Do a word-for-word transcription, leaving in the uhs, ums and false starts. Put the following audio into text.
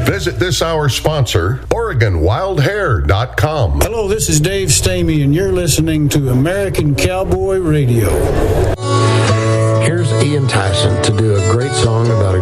Visit this hour's sponsor, Oregon Wild Hair dot com. Hello, this is Dave Stamey, and you're listening to American Cowboy Radio. Here's Ian Tyson to do a great song about